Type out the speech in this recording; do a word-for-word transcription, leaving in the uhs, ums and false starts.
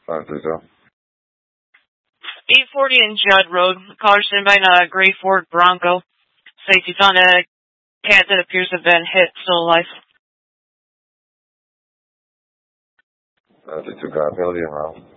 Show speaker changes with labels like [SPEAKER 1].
[SPEAKER 1] five three two.
[SPEAKER 2] eight forty in Judd Road. Caller standing by in a gray Ford Bronco. Safety found a cat that appears to have been hit, still alive.
[SPEAKER 1] five three two, copy, I'll be around.